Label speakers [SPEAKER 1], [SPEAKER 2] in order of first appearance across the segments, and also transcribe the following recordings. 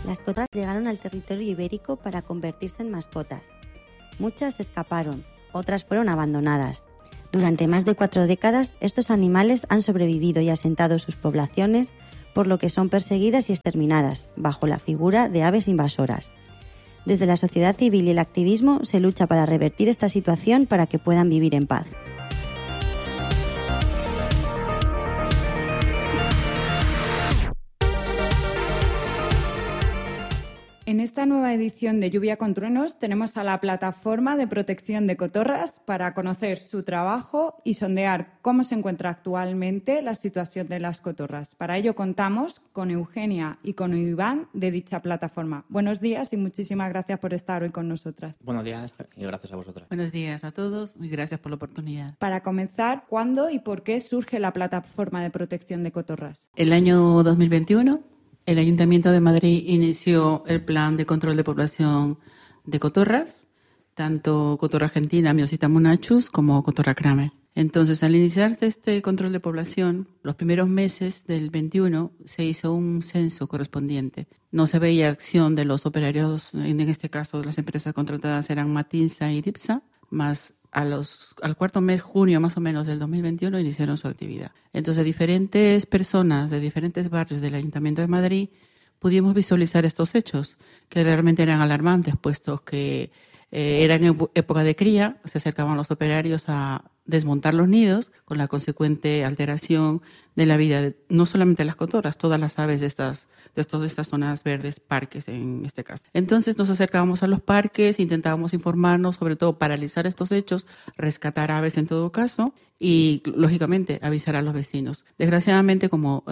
[SPEAKER 1] Las cotorras llegaron al territorio ibérico para convertirse en mascotas. Muchas escaparon, otras fueron abandonadas. Durante más de 4 décadas, estos animales han sobrevivido y asentado sus poblaciones, por lo que son perseguidas y exterminadas, bajo la figura de aves invasoras. Desde la sociedad civil y el activismo se lucha para revertir esta situación para que puedan vivir en paz.
[SPEAKER 2] En esta nueva edición de Lluvia con Truenos tenemos a la Plataforma de Protección de Cotorras para conocer su trabajo y sondear cómo se encuentra actualmente la situación de las cotorras. Para ello contamos con Eugenia y con Iván de dicha plataforma. Buenos días y muchísimas gracias por estar hoy con nosotras.
[SPEAKER 3] Buenos días y gracias a vosotras.
[SPEAKER 4] Buenos días a todos y gracias por la oportunidad.
[SPEAKER 2] Para comenzar, ¿cuándo y por qué surge la Plataforma de Protección de Cotorras?
[SPEAKER 4] El año 2021, el Ayuntamiento de Madrid inició el plan de control de población de cotorras, tanto cotorra argentina, Miosita monachus, como cotorra Kramer. Entonces, al iniciarse este control de población, los primeros meses del 21 se hizo un censo correspondiente. No se veía acción de los operarios, en este caso las empresas contratadas eran Matinsa y Dipsa, más al cuarto mes, junio más o menos del 2021, iniciaron su actividad. Entonces, diferentes personas de diferentes barrios del Ayuntamiento de Madrid pudimos visualizar estos hechos, que realmente eran alarmantes, puesto que eran en época de cría, se acercaban los operarios a desmontar los nidos, con la consecuente alteración de la vida de no solamente las cotorras, todas las aves de todas estas zonas verdes, parques en este caso. Entonces nos acercábamos a los parques, intentábamos informarnos, sobre todo paralizar estos hechos, rescatar aves en todo caso y, lógicamente, avisar a los vecinos. Desgraciadamente, como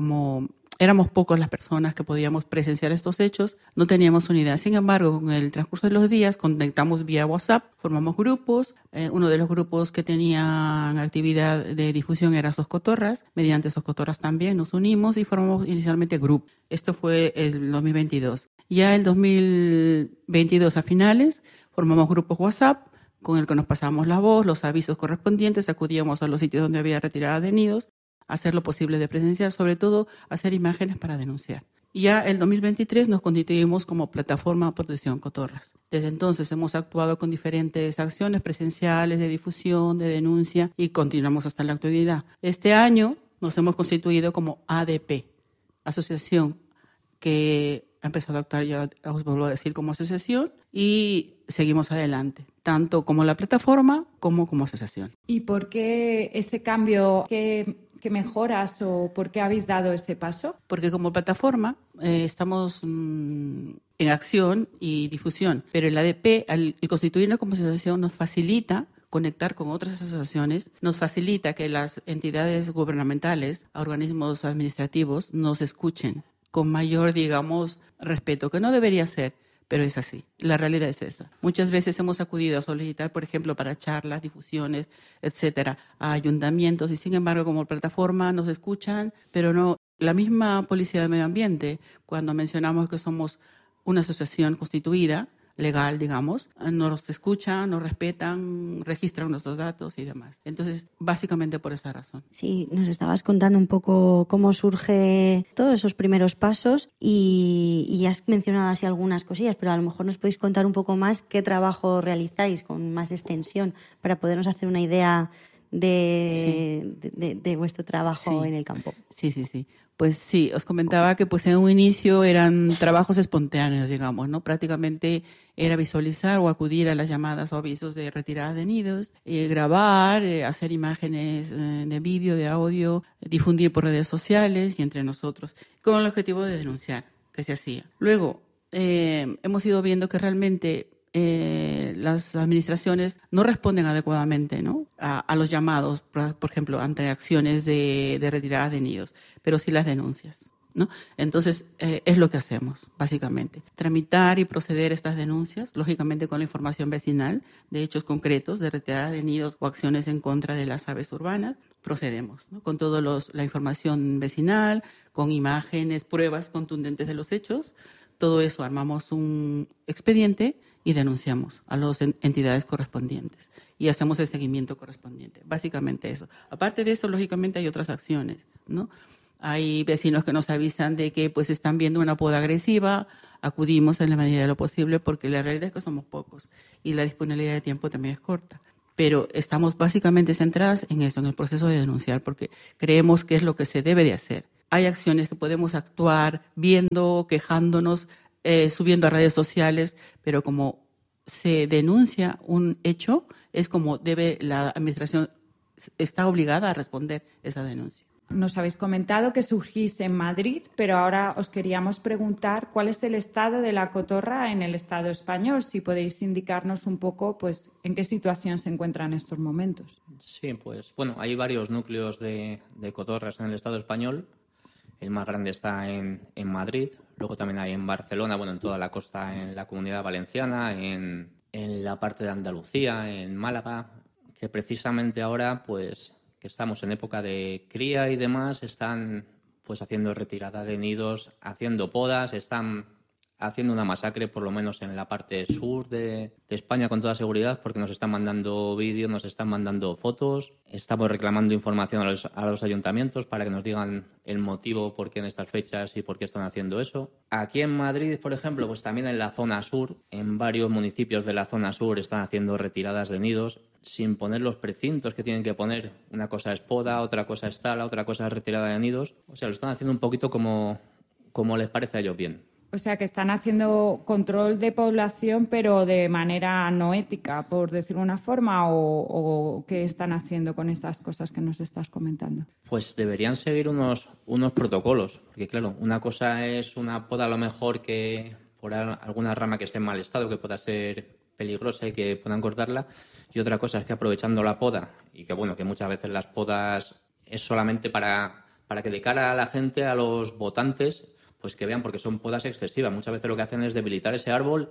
[SPEAKER 4] éramos pocos las personas que podíamos presenciar estos hechos, no teníamos unidad. Sin embargo, con el transcurso de los días, conectamos vía WhatsApp, formamos grupos. Uno de los grupos que tenían actividad de difusión era Sos Cotorras. Mediante Sos Cotorras también nos unimos y formamos inicialmente grupo. Esto fue el 2022. Ya el 2022 a finales, formamos grupos WhatsApp con el que nos pasábamos la voz, los avisos correspondientes, acudíamos a los sitios donde había retirada de nidos, hacer lo posible de presenciar, sobre todo hacer imágenes para denunciar. Ya el 2023 nos constituimos como Plataforma de Protección Cotorras. Desde entonces hemos actuado con diferentes acciones presenciales, de difusión, de denuncia y continuamos hasta la actualidad. Este año nos hemos constituido como ADP, asociación que ha empezado a actuar, ya os vuelvo a decir, como asociación y seguimos adelante, tanto como la plataforma como asociación.
[SPEAKER 2] ¿Y por qué ese cambio? ¿Qué mejoras o por qué habéis dado ese paso?
[SPEAKER 4] Porque como plataforma estamos en acción y difusión, pero el ADP, al constituirnos como asociación, nos facilita conectar con otras asociaciones, nos facilita que las entidades gubernamentales, organismos administrativos, nos escuchen con mayor, digamos, respeto, que no debería ser, pero es así. La realidad es esa. Muchas veces hemos acudido a solicitar, por ejemplo, para charlas, difusiones, etcétera, a ayuntamientos y, sin embargo, como plataforma nos escuchan, pero no. La misma Policía de Medio Ambiente, cuando mencionamos que somos una asociación constituida, legal, digamos, nos escuchan, nos respetan, registran nuestros datos y demás. Entonces, básicamente por esa razón.
[SPEAKER 1] Sí, nos estabas contando un poco cómo surge todos esos primeros pasos y has mencionado así algunas cosillas, pero a lo mejor nos podéis contar un poco más qué trabajo realizáis con más extensión para podernos hacer una idea de vuestro trabajo en el campo.
[SPEAKER 4] Sí. Pues sí, os comentaba que pues en un inicio eran trabajos espontáneos, digamos, ¿no? Prácticamente era visualizar o acudir a las llamadas o avisos de retirada de nidos, grabar, hacer imágenes de vídeo, de audio, difundir por redes sociales y entre nosotros, con el objetivo de denunciar que se hacía. Luego, hemos ido viendo que realmente las administraciones no responden adecuadamente, ¿no? a los llamados, por ejemplo, ante acciones de retirada de nidos, pero sí las denuncias, ¿no? Entonces, es lo que hacemos, básicamente. Tramitar y proceder estas denuncias, lógicamente con la información vecinal de hechos concretos de retirada de nidos o acciones en contra de las aves urbanas, procedemos, ¿no? Con toda la información vecinal, con imágenes, pruebas contundentes de los hechos. Todo eso armamos un expediente y denunciamos a las entidades correspondientes y hacemos el seguimiento correspondiente. Básicamente eso. Aparte de eso, lógicamente hay otras acciones, ¿no? Hay vecinos que nos avisan de que pues están viendo una poda agresiva, acudimos en la medida de lo posible porque la realidad es que somos pocos y la disponibilidad de tiempo también es corta. Pero estamos básicamente centradas en eso, en el proceso de denunciar, porque creemos que es lo que se debe de hacer. Hay acciones que podemos actuar viendo, quejándonos, subiendo a redes sociales, pero como se denuncia un hecho, es como debe la administración, está obligada a responder esa denuncia.
[SPEAKER 2] Nos habéis comentado que surgís en Madrid, pero ahora os queríamos preguntar cuál es el estado de la cotorra en el Estado español, si podéis indicarnos un poco pues, en qué situación se encuentra en estos momentos.
[SPEAKER 3] Sí, pues bueno, hay varios núcleos de cotorras en el Estado español. El más grande está en Madrid, luego también hay en Barcelona, bueno, en toda la costa, en la Comunidad Valenciana, en la parte de Andalucía, en Málaga, que precisamente ahora pues que estamos en época de cría y demás, están pues haciendo retirada de nidos, haciendo podas, están haciendo una masacre, por lo menos en la parte sur de España, con toda seguridad, porque nos están mandando vídeos, nos están mandando fotos, estamos reclamando información a los ayuntamientos para que nos digan el motivo por qué en estas fechas y por qué están haciendo eso. Aquí en Madrid, por ejemplo, pues también en la zona sur, en varios municipios de la zona sur están haciendo retiradas de nidos sin poner los precintos que tienen que poner. Una cosa es poda, otra cosa es tala, otra cosa es retirada de nidos. O sea, lo están haciendo un poquito como les parece a ellos bien.
[SPEAKER 2] O sea, que están haciendo control de población, pero de manera no ética, por decirlo de una forma, o ¿qué están haciendo con esas cosas que nos estás comentando?
[SPEAKER 3] Pues deberían seguir unos protocolos, porque claro, una cosa es una poda a lo mejor que por alguna rama que esté en mal estado, que pueda ser peligrosa y que puedan cortarla, y otra cosa es que aprovechando la poda, y que bueno, que muchas veces las podas es solamente para que de cara a la gente, a los votantes, pues que vean, porque son podas excesivas. Muchas veces lo que hacen es debilitar ese árbol,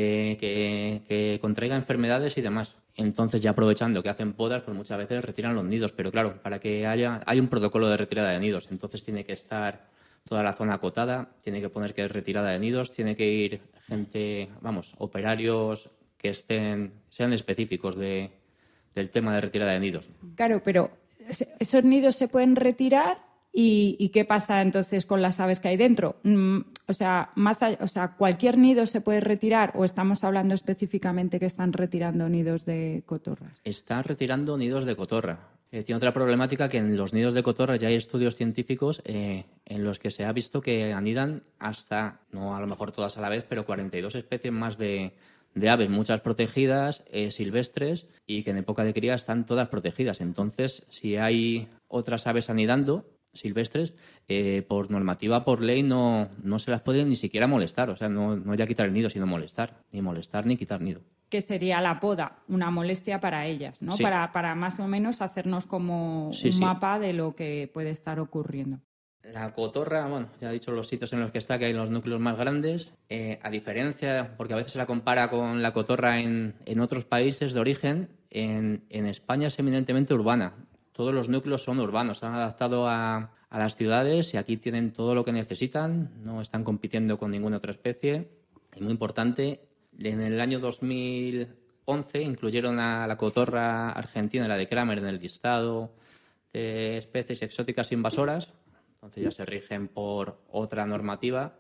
[SPEAKER 3] que contraiga enfermedades y demás. Entonces, ya aprovechando que hacen podas, pues muchas veces retiran los nidos. Pero claro, para que hay un protocolo de retirada de nidos. Entonces tiene que estar toda la zona acotada, tiene que poner que es retirada de nidos, tiene que ir gente, operarios que sean específicos del tema de retirada de nidos.
[SPEAKER 2] Claro, pero esos nidos se pueden retirar. ¿Y qué pasa entonces con las aves que hay dentro? O sea, ¿cualquier nido se puede retirar o estamos hablando específicamente que están retirando nidos de cotorras?
[SPEAKER 3] Están retirando nidos de cotorra. Tiene otra problemática, que en los nidos de cotorra ya hay estudios científicos en los que se ha visto que anidan hasta, no a lo mejor todas a la vez, pero 42 especies más de aves, muchas protegidas, silvestres, y que en época de cría están todas protegidas. Entonces, si hay otras aves anidando silvestres, por normativa, por ley, no se las puede ni siquiera molestar. O sea, no ya quitar el nido, sino molestar. Ni molestar ni quitar nido.
[SPEAKER 2] Que sería la poda, una molestia para ellas, ¿no?
[SPEAKER 3] Sí.
[SPEAKER 2] Para más o menos hacernos como un mapa de lo que puede estar ocurriendo.
[SPEAKER 3] La cotorra, bueno, ya he dicho los sitios en los que está, que hay los núcleos más grandes. A diferencia, porque a veces se la compara con la cotorra en otros países de origen, en España es eminentemente urbana. Todos los núcleos son urbanos, se han adaptado a las ciudades y aquí tienen todo lo que necesitan, no están compitiendo con ninguna otra especie. Y muy importante, en el año 2011 incluyeron a la cotorra argentina, la de Kramer, en el listado de especies exóticas invasoras. Entonces ya se rigen por otra normativa.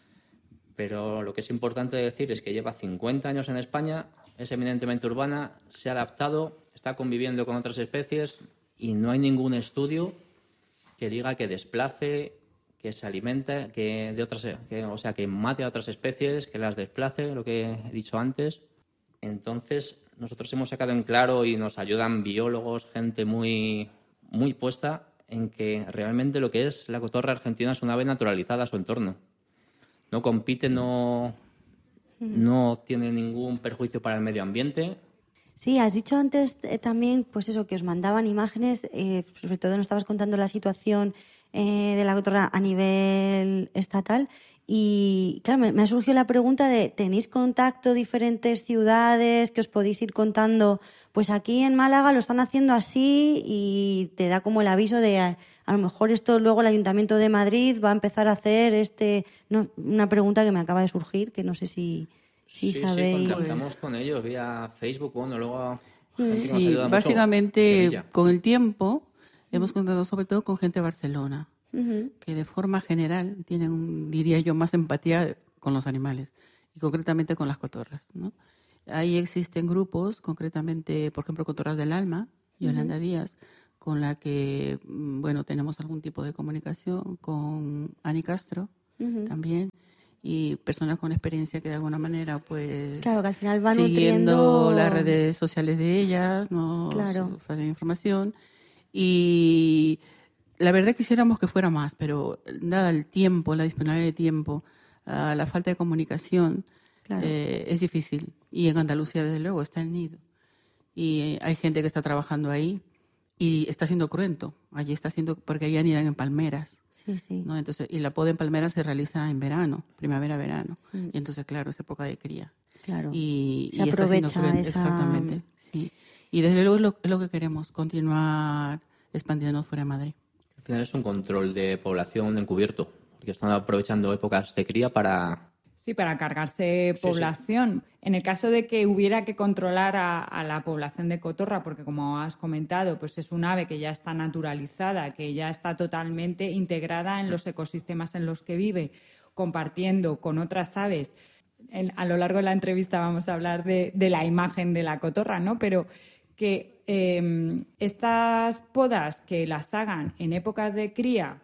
[SPEAKER 3] Pero lo que es importante decir es que lleva 50 años en España, es eminentemente urbana, se ha adaptado, está conviviendo con otras especies. Y no hay ningún estudio que diga que desplace, que se alimente, que mate a otras especies, que las desplace, lo que he dicho antes. Entonces, nosotros hemos sacado en claro y nos ayudan biólogos, gente muy, muy puesta en que realmente lo que es la cotorra argentina es una ave naturalizada a su entorno. No compite, no tiene ningún perjuicio para el medio ambiente.
[SPEAKER 1] Sí, has dicho antes también, pues eso, que os mandaban imágenes, sobre todo nos estabas contando la situación de la cotorra a nivel estatal y, claro, me ha surgido la pregunta de, ¿tenéis contacto diferentes ciudades que os podéis ir contando? Pues aquí en Málaga lo están haciendo así y te da como el aviso de, a lo mejor esto luego el Ayuntamiento de Madrid va a empezar a hacer una pregunta que me acaba de surgir, que no sé si sabéis.
[SPEAKER 3] Sí, contactamos con ellos vía Facebook, bueno, luego...
[SPEAKER 4] Sí, básicamente con el tiempo hemos contado sobre todo con gente de Barcelona. que de forma general tienen, diría yo, más empatía con los animales y concretamente con las cotorras, ¿no? Ahí existen grupos, concretamente, por ejemplo, Cotorras del Alma, Yolanda Díaz, con la que, bueno, tenemos algún tipo de comunicación, con Ani Castro también, y personas con experiencia que de alguna manera, pues,
[SPEAKER 1] claro, que al final van
[SPEAKER 4] siguiendo
[SPEAKER 1] nutriendo
[SPEAKER 4] las redes sociales de ellas, nos
[SPEAKER 1] claro.
[SPEAKER 4] hacen información. Y la verdad quisiéramos que fuera más, pero dada el tiempo, la disponibilidad de tiempo, la falta de comunicación,
[SPEAKER 1] Claro.
[SPEAKER 4] es difícil. Y en Andalucía, desde luego, está el nido. Y hay gente que está trabajando ahí y está siendo cruento. Allí está siendo, porque allí anidan en palmeras.
[SPEAKER 1] Sí, sí.
[SPEAKER 4] ¿No? Entonces, y la poda en palmeras se realiza en verano, primavera-verano. Y entonces, claro, es época de cría.
[SPEAKER 1] Claro.
[SPEAKER 4] Y
[SPEAKER 1] Se
[SPEAKER 4] está siendo
[SPEAKER 1] aprovecha
[SPEAKER 4] cruento.
[SPEAKER 1] esa...
[SPEAKER 4] Exactamente, sí. Y desde luego es lo que queremos, continuar expandiéndonos fuera de Madrid.
[SPEAKER 3] Al final es un control de población encubierto, porque están aprovechando épocas de cría para...
[SPEAKER 2] Sí, para cargarse población. Sí. En el caso de que hubiera que controlar a la población de cotorra, porque como has comentado, pues es un ave que ya está naturalizada, que ya está totalmente integrada en los ecosistemas en los que vive, compartiendo con otras aves. A lo largo de la entrevista vamos a hablar de la imagen de la cotorra, ¿no? Pero que estas podas que las hagan en épocas de cría,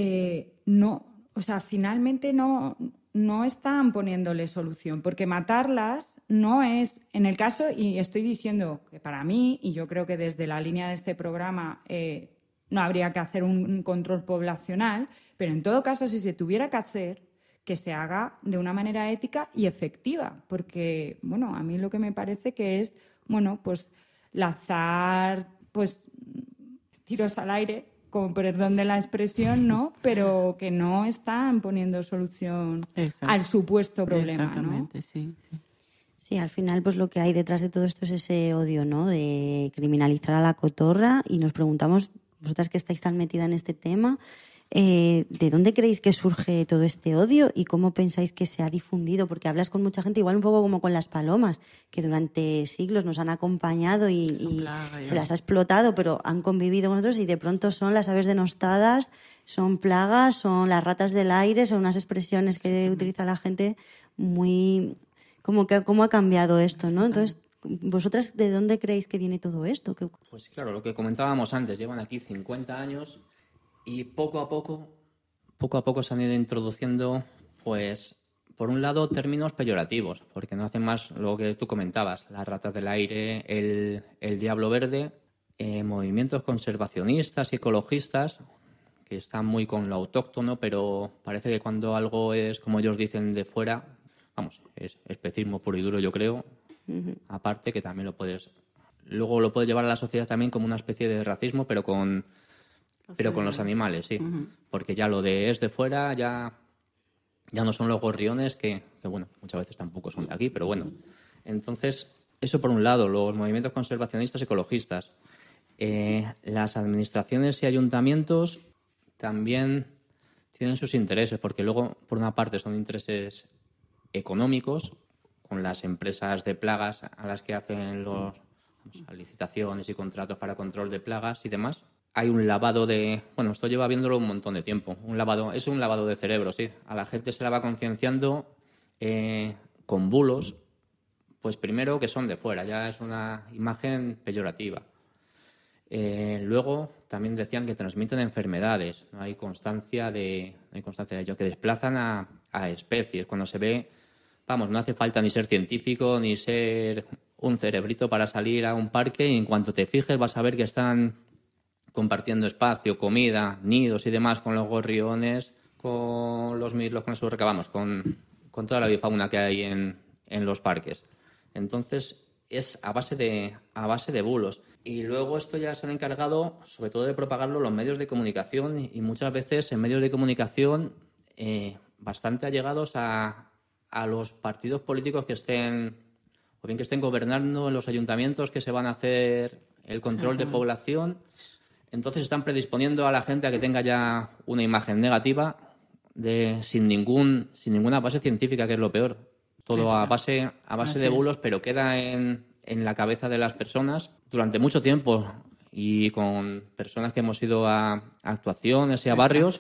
[SPEAKER 2] finalmente no están poniéndole solución, porque matarlas no es, en el caso, y estoy diciendo que para mí, y yo creo que desde la línea de este programa no habría que hacer un control poblacional, pero en todo caso, si se tuviera que hacer, que se haga de una manera ética y efectiva, porque, bueno, a mí lo que me parece que es, bueno, pues lanzar, pues, tiros al aire, con perdón de la expresión, ¿no? Pero que no están poniendo solución al supuesto problema,
[SPEAKER 4] exactamente,
[SPEAKER 2] ¿no?
[SPEAKER 4] Sí.
[SPEAKER 1] Sí, al final pues lo que hay detrás de todo esto es ese odio, ¿no? De criminalizar a la cotorra, y nos preguntamos, vosotras que estáis tan metidas en este tema, ¿de dónde creéis que surge todo este odio y cómo pensáis que se ha difundido? Porque hablas con mucha gente, igual un poco como con las palomas, que durante siglos nos han acompañado y se las ha explotado, pero han convivido con nosotros y de pronto son las aves denostadas, son plagas, son las ratas del aire, son unas expresiones que utiliza la gente muy... ¿Cómo ha cambiado esto, no? Entonces, ¿vosotras de dónde creéis que viene todo esto?
[SPEAKER 3] Pues claro, lo que comentábamos antes, llevan aquí 50 años... Y poco a poco se han ido introduciendo, pues, por un lado, términos peyorativos, porque no hacen más lo que tú comentabas, las ratas del aire, el diablo verde, movimientos conservacionistas y ecologistas, que están muy con lo autóctono, pero parece que cuando algo es, como ellos dicen, de fuera, vamos, es especismo puro y duro, yo creo, aparte que también luego lo puedes llevar a la sociedad también como una especie de racismo, pero con los animales, sí. Porque ya lo de es de fuera, ya no son los gorriones, que bueno, muchas veces tampoco son de aquí, pero bueno. Entonces, eso por un lado, los movimientos conservacionistas ecologistas. Las administraciones y ayuntamientos también tienen sus intereses, porque luego, por una parte, son intereses económicos, con las empresas de plagas a las que hacen las licitaciones y contratos para control de plagas y demás. Hay un lavado de... Bueno, esto lleva viéndolo un montón de tiempo. Es un lavado de cerebro, sí. A la gente se la va concienciando con bulos, pues primero que son de fuera, ya es una imagen peyorativa. Luego también decían que transmiten enfermedades. No hay constancia de ello, que desplazan a especies. Cuando se ve, vamos, no hace falta ni ser científico ni ser un cerebrito para salir a un parque, y en cuanto te fijes vas a ver que están compartiendo espacio, comida, nidos y demás con los gorriones, con los mirlos, con sus recabamos, con toda la bifauna que hay en los parques. Entonces es a base de bulos. Y luego esto ya se han encargado sobre todo de propagarlo los medios de comunicación, y muchas veces en medios de comunicación bastante allegados a los partidos políticos que estén gobernando en los ayuntamientos, que se van a hacer el control de población. Entonces están predisponiendo a la gente a que tenga ya una imagen negativa sin ninguna base científica, que es lo peor. Todo a base de bulos, pero queda en la cabeza de las personas durante mucho tiempo, y con personas que hemos ido a actuaciones y a barrios,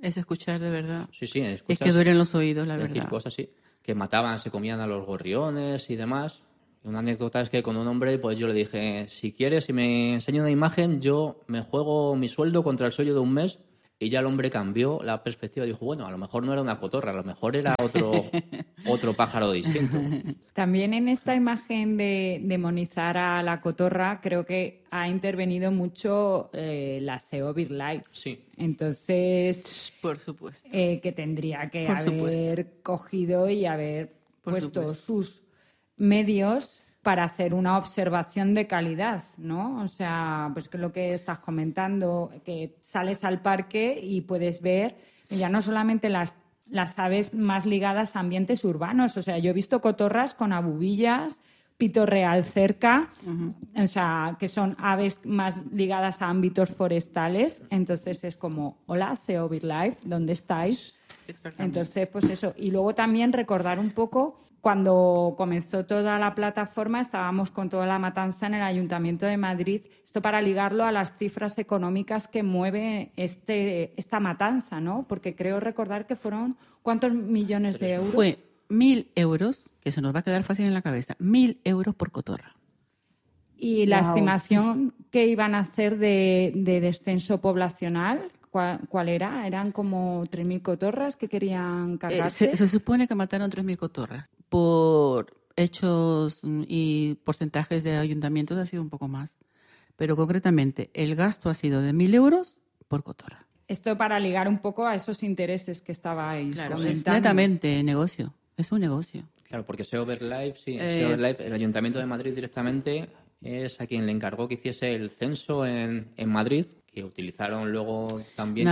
[SPEAKER 4] Es escuchar de verdad.
[SPEAKER 3] Sí, escuchas.
[SPEAKER 4] Es que duelen los oídos, la verdad.
[SPEAKER 3] Decir cosas así, que mataban, se comían a los gorriones y demás. Y una anécdota es que con un hombre, pues yo le dije, si quieres, si me enseña una imagen, yo me juego mi sueldo contra el sueldo de un mes. Y ya el hombre cambió la perspectiva y dijo, bueno, a lo mejor no era una cotorra, a lo mejor era otro pájaro distinto.
[SPEAKER 2] También en esta imagen de demonizar a la cotorra, creo que ha intervenido mucho la SEO BirdLife.
[SPEAKER 3] Sí.
[SPEAKER 2] Entonces,
[SPEAKER 4] por supuesto.
[SPEAKER 2] Que tendría que haber cogido y haber puesto sus medios para hacer una observación de calidad, ¿no? O sea, pues que lo que estás comentando, que sales al parque y puedes ver ya no solamente las aves más ligadas a ambientes urbanos, o sea, yo he visto cotorras con abubillas, pito real cerca, o sea, que son aves más ligadas a ámbitos forestales, entonces es como, hola, SEO BirdLife, ¿dónde estáis? Entonces, pues eso. Y luego también recordar un poco, cuando comenzó toda la plataforma, estábamos con toda la matanza en el Ayuntamiento de Madrid, esto para ligarlo a las cifras económicas que mueve esta matanza, ¿no? Porque creo recordar que fueron, ¿cuántos millones de euros?
[SPEAKER 4] Fue 1.000 euros, que se nos va a quedar fácil en la cabeza, 1.000 euros por cotorra.
[SPEAKER 2] Y la estimación que iban a hacer de descenso poblacional, ¿cuál era? ¿Eran como 3.000 cotorras que querían cargarse?
[SPEAKER 4] Se supone que mataron 3.000 cotorras. Por hechos y porcentajes de ayuntamientos ha sido un poco más. Pero concretamente, el gasto ha sido de 1.000 euros por cotorra.
[SPEAKER 2] Esto para ligar un poco a esos intereses que estabais comentando.
[SPEAKER 4] Es netamente negocio. Es un negocio.
[SPEAKER 3] Claro, porque SEO BirdLife, SEO BirdLife, el Ayuntamiento de Madrid directamente es a quien le encargó que hiciese el censo en Madrid, que utilizaron luego también...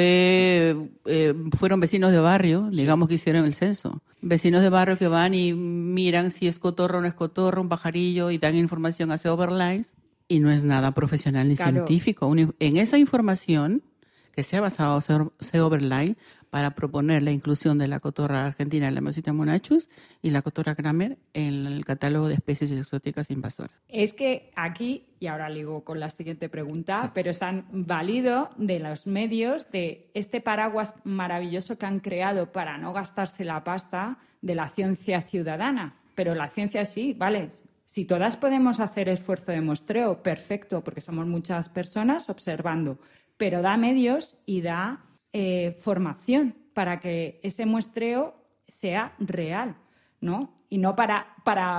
[SPEAKER 4] Fueron vecinos de barrio, digamos, que hicieron el censo. Vecinos de barrio que van y miran si es cotorro o no es cotorro, un pajarillo, y dan información a SEO BirdLife, y no es nada profesional ni científico. En esa información que se ha basado SEO BirdLife para proponer la inclusión de la cotorra argentina, la Miyosita monachus, y la cotorra Kramer en el catálogo de especies exóticas invasoras.
[SPEAKER 2] Es que aquí, y ahora ligo con la siguiente pregunta, pero se han valido de los medios, de este paraguas maravilloso que han creado para no gastarse la pasta de la ciencia ciudadana. Pero la ciencia sí, vale. Si todas podemos hacer esfuerzo de muestreo, perfecto, porque somos muchas personas observando, pero da medios y da formación para que ese muestreo sea real, ¿no? Y no para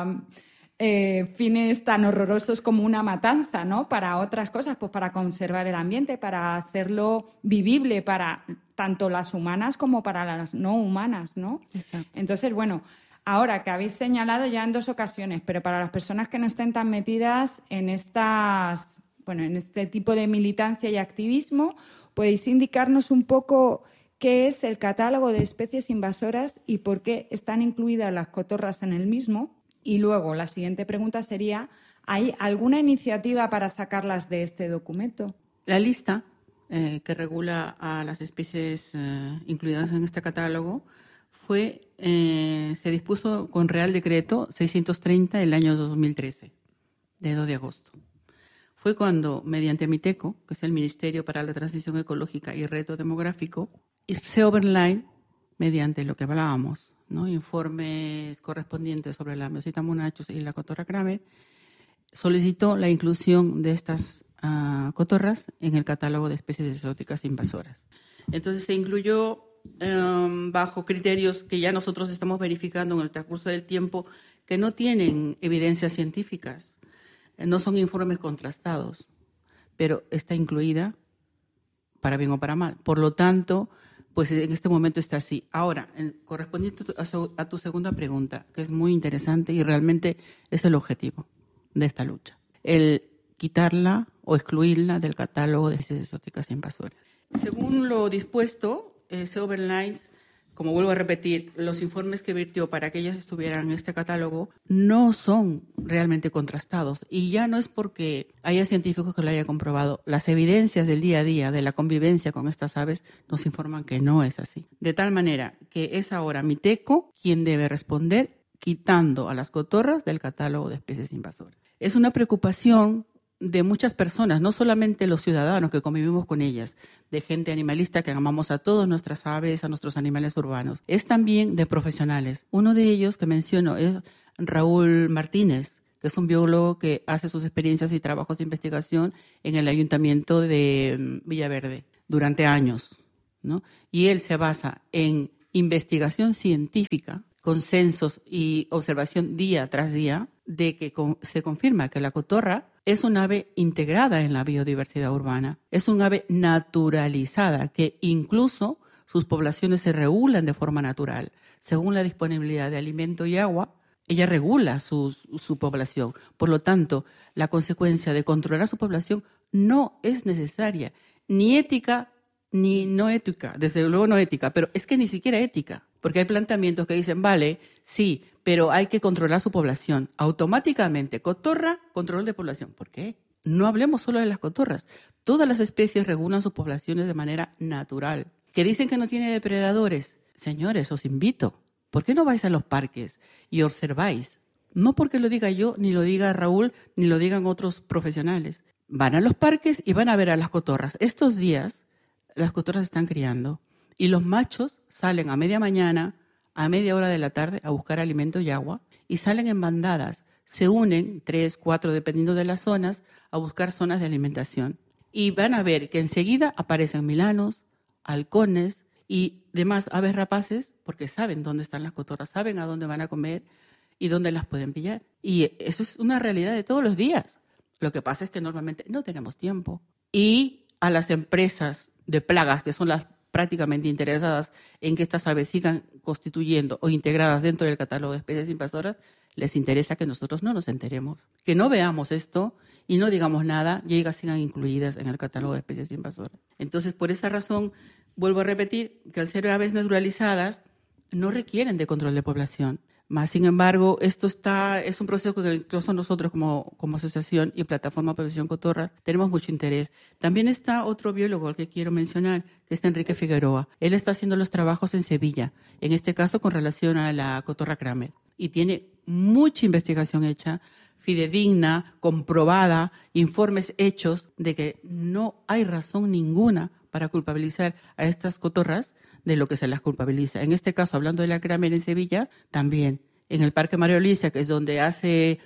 [SPEAKER 2] fines tan horrorosos como una matanza, ¿no? Para otras cosas, pues para conservar el ambiente, para hacerlo vivible para tanto las humanas como para las no humanas, ¿no?
[SPEAKER 4] Exacto.
[SPEAKER 2] Entonces, bueno, ahora que habéis señalado ya en 2 ocasiones, pero para las personas que no estén tan metidas en en este tipo de militancia y activismo, ¿podéis indicarnos un poco qué es el catálogo de especies invasoras y por qué están incluidas las cotorras en el mismo? Y luego, la siguiente pregunta sería, ¿hay alguna iniciativa para sacarlas de este documento?
[SPEAKER 4] La lista que regula a las especies incluidas en este catálogo se dispuso con Real Decreto 630 el año 2013, de 2 de agosto. Fue cuando, mediante MITECO, que es el Ministerio para la Transición Ecológica y Reto Demográfico, y SEO BirdLife, mediante lo que hablábamos, ¿no? Informes correspondientes sobre la Miyosita monachus y la cotorra Kramer, solicitó la inclusión de estas cotorras en el catálogo de especies exóticas invasoras. Entonces se incluyó bajo criterios que ya nosotros estamos verificando en el transcurso del tiempo, que no tienen evidencias científicas. No son informes contrastados, pero está incluida para bien o para mal. Por lo tanto, pues en este momento está así. Ahora, correspondiente a tu segunda pregunta, que es muy interesante y realmente es el objetivo de esta lucha, el quitarla o excluirla del catálogo de especies exóticas invasoras. Según lo dispuesto, SEO BirdLife, como vuelvo a repetir, los informes que virtió para que ellas estuvieran en este catálogo no son realmente contrastados. Y ya no es porque haya científicos que lo hayan comprobado. Las evidencias del día a día, de la convivencia con estas aves, nos informan que no es así. De tal manera que es ahora MITECO quien debe responder quitando a las cotorras del catálogo de especies invasoras. Es una preocupación de muchas personas, no solamente los ciudadanos que convivimos con ellas, de gente animalista que amamos a todas nuestras aves, a nuestros animales urbanos. Es también de profesionales. Uno de ellos que menciono es Raúl Martínez, que es un biólogo que hace sus experiencias y trabajos de investigación en el Ayuntamiento de Villaverde durante años, ¿no? Y él se basa en investigación científica, consensos y observación día tras día, de que se confirma que la cotorra es un ave integrada en la biodiversidad urbana, es un ave naturalizada, que incluso sus poblaciones se regulan de forma natural. Según la disponibilidad de alimento y agua, ella regula su población. Por lo tanto, la consecuencia de controlar su población no es necesaria, ni ética ni no ética, desde luego no ética, pero es que ni siquiera ética, porque hay planteamientos que dicen, vale, sí, pero hay que controlar su población. Automáticamente, cotorra, control de población. ¿Por qué? No hablemos solo de las cotorras. Todas las especies regulan sus poblaciones de manera natural. Que dicen que no tiene depredadores. Señores, os invito. ¿Por qué no vais a los parques y observáis? No porque lo diga yo, ni lo diga Raúl, ni lo digan otros profesionales. Van a los parques y van a ver a las cotorras. Estos días, las cotorras están criando y los machos salen a media mañana, a media hora de la tarde a buscar alimento y agua y salen en bandadas. Se unen, 3, 4, dependiendo de las zonas, a buscar zonas de alimentación. Y van a ver que enseguida aparecen milanos, halcones y demás aves rapaces, porque saben dónde están las cotorras, saben a dónde van a comer y dónde las pueden pillar. Y eso es una realidad de todos los días. Lo que pasa es que normalmente no tenemos tiempo. Y a las empresas de plagas, que son las prácticamente interesadas en que estas aves sigan constituyendo o integradas dentro del catálogo de especies invasoras, les interesa que nosotros no nos enteremos, que no veamos esto y no digamos nada y ellas sigan incluidas en el catálogo de especies invasoras. Entonces, por esa razón, vuelvo a repetir que al ser aves naturalizadas no requieren de control de población. Más sin embargo, esto es un proceso que incluso nosotros como asociación y plataforma Protección Cotorras tenemos mucho interés. También está otro biólogo al que quiero mencionar, que es Enrique Figueroa. Él está haciendo los trabajos en Sevilla, en este caso con relación a la cotorra Kramer. Y tiene mucha investigación hecha, fidedigna, comprobada, informes hechos de que no hay razón ninguna para culpabilizar a estas cotorras de lo que se las culpabiliza. En este caso, hablando de la Kramer en Sevilla, también en el Parque María Luisa, que es donde hace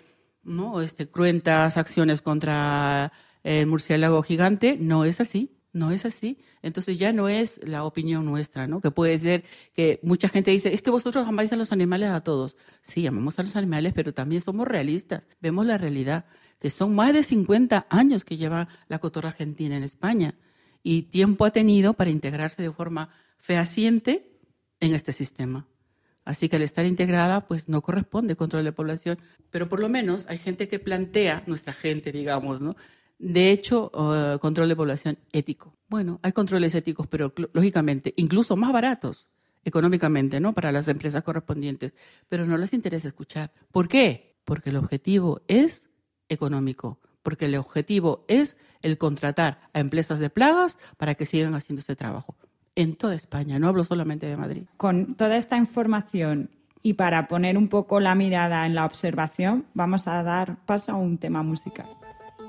[SPEAKER 4] cruentas acciones contra el murciélago gigante, no es así. No es así. Entonces ya no es la opinión nuestra, ¿no? Que puede ser que mucha gente dice, es que vosotros amáis a los animales a todos. Sí, amamos a los animales, pero también somos realistas. Vemos la realidad, que son más de 50 años que lleva la cotorra argentina en España y tiempo ha tenido para integrarse de forma fehaciente en este sistema. Así que al estar integrada, pues no corresponde control de población. Pero por lo menos hay gente que plantea, nuestra gente, digamos, ¿no? De hecho, control de población ético. Bueno, hay controles éticos, pero lógicamente, incluso más baratos económicamente, ¿no? Para las empresas correspondientes. Pero no les interesa escuchar. ¿Por qué? Porque el objetivo es económico. Porque el objetivo es el contratar a empresas de plagas para que sigan haciendo este trabajo. En toda España, no hablo solamente de Madrid.
[SPEAKER 2] Con toda esta información y para poner un poco la mirada en la observación, vamos a dar paso a un tema musical.